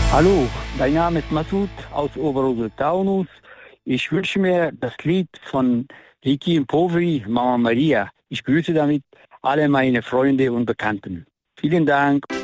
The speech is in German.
Hallo, mein Name ist Masud aus Oberhausen-Taunus. Ich wünsche mir das Lied von Ricky Poveri, Mama Maria. Ich grüße damit alle meine Freunde und Bekannten. Vielen Dank.